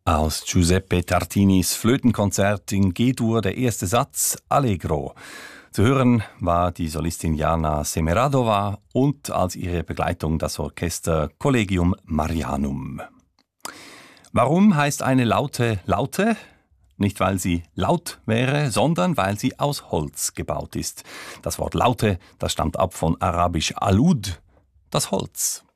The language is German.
Aus Giuseppe Tartinis Flötenkonzert in G-Dur der erste Satz Allegro. Zu hören war die Solistin Jana Semeradova und als ihre Begleitung das Orchester Collegium Marianum. Warum heißt eine Laute Laute? Nicht, weil sie laut wäre, sondern weil sie aus Holz gebaut ist. Das Wort Laute, das stammt ab von arabisch Alud, das Holz.